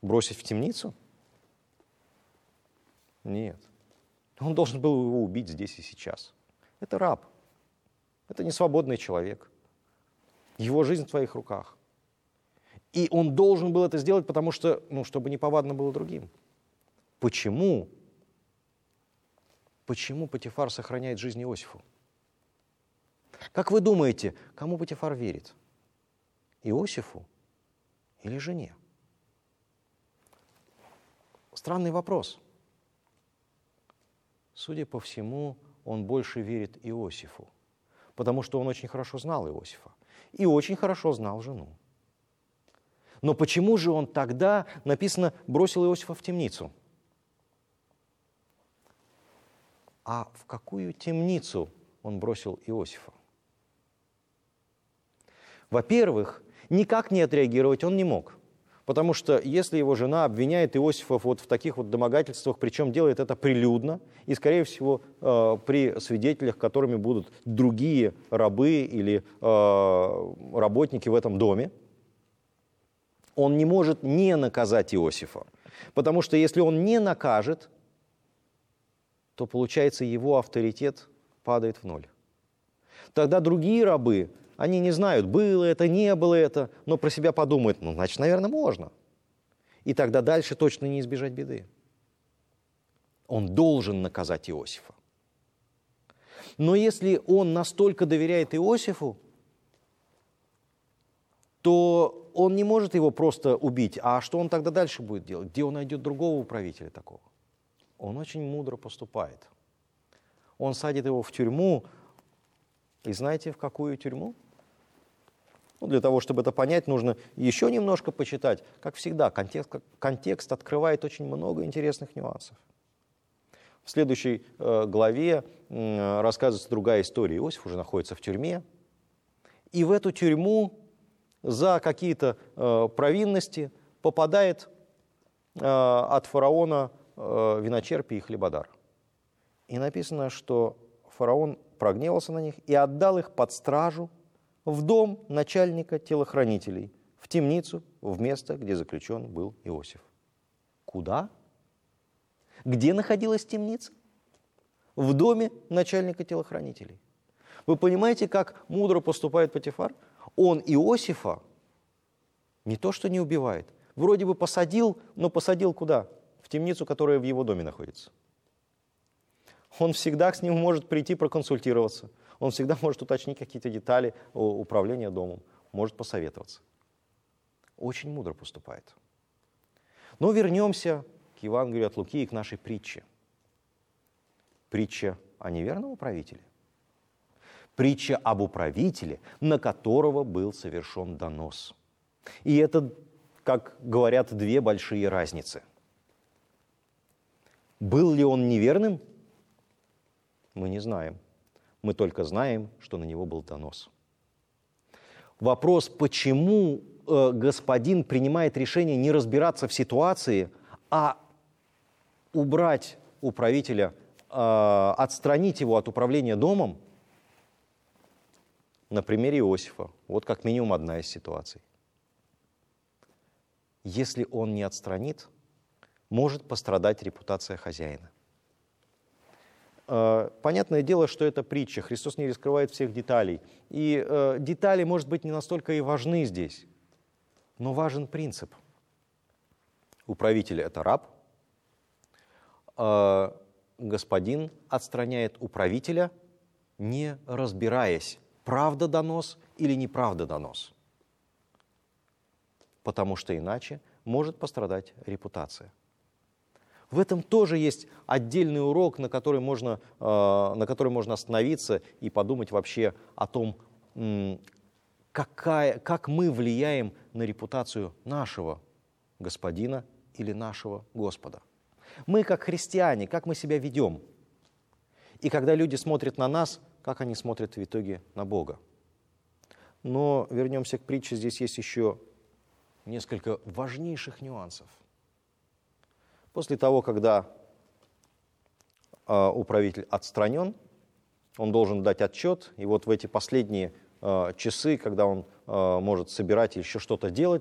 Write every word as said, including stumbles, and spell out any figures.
Бросить в темницу? Нет. Он должен был его убить здесь и сейчас. Это раб. Это не свободный человек. Его жизнь в твоих руках. И он должен был это сделать, потому что, ну, чтобы неповадно было другим. Почему? Почему Потифар сохраняет жизнь Иосифу? Как вы думаете, кому Потифар верит? Иосифу или жене? Странный вопрос. Судя по всему, он больше верит Иосифу, потому что он очень хорошо знал Иосифа и очень хорошо знал жену. Но почему же он тогда, написано, бросил Иосифа в темницу? А в какую темницу он бросил Иосифа? Во-первых, никак не отреагировать он не мог. Потому что если его жена обвиняет Иосифа вот в таких вот домогательствах, причем делает это прилюдно, и, скорее всего, э, при свидетелях, которыми будут другие рабы или э, работники в этом доме, он не может не наказать Иосифа. Потому что если он не накажет, то, получается, его авторитет падает в ноль. Тогда другие рабы, они не знают, было это, не было это, но про себя подумают, ну, значит, наверное, можно. И тогда дальше точно не избежать беды. Он должен наказать Иосифа. Но если он настолько доверяет Иосифу, то он не может его просто убить. А что он тогда дальше будет делать? Где он найдет другого управителя такого? Он очень мудро поступает. Он садит его в тюрьму. И знаете, в какую тюрьму? Ну, для того, чтобы это понять, нужно еще немножко почитать. Как всегда, контекст, контекст открывает очень много интересных нюансов. В следующей э, главе э, рассказывается другая история. Иосиф уже находится в тюрьме. И в эту тюрьму за какие-то э, провинности попадает э, от фараона э, виночерпий и хлебодар. И написано, что фараон прогневался на них и отдал их под стражу в дом начальника телохранителей, в темницу, в место, где заключен был Иосиф. Куда? Где находилась темница? В доме начальника телохранителей. Вы понимаете, как мудро поступает Потифар? Он Иосифа не то что не убивает, вроде бы посадил, но посадил куда? В темницу, которая в его доме находится. Он всегда с ним может прийти проконсультироваться. Он всегда может уточнить какие-то детали управления домом, может посоветоваться. Очень мудро поступает. Но вернемся к Евангелию от Луки и к нашей притче. Притча о неверном управителе. Притча об управителе, на которого был совершен донос. И это, как говорят, две большие разницы. Был ли он неверным? Мы не знаем. Мы только знаем, что на него был донос. Вопрос, почему э, господин принимает решение не разбираться в ситуации, а убрать управителя, э, отстранить его от управления домом, на примере Иосифа. Вот как минимум одна из ситуаций. Если он не отстранит, может пострадать репутация хозяина. Понятное дело, что это притча. Христос не раскрывает всех деталей. И э, детали, может быть, не настолько и важны здесь. Но важен принцип. Управитель – это раб. Э, господин отстраняет управителя, не разбираясь, правда донос или неправда донос. Потому что иначе может пострадать репутация. В этом тоже есть отдельный урок, на который можно, э, на который можно остановиться и подумать вообще о том, м, какая, как мы влияем на репутацию нашего Господина или нашего Господа. Мы, как христиане, как мы себя ведем. И когда люди смотрят на нас, как они смотрят в итоге на Бога. Но вернемся к притче, здесь есть еще несколько важнейших нюансов. После того, когда э, управитель отстранен, он должен дать отчет, и вот в эти последние э, часы, когда он э, может собирать или еще что-то делать,